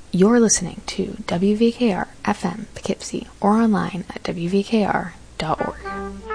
You're listening to WVKR FM Poughkeepsie or online at WVKR.org.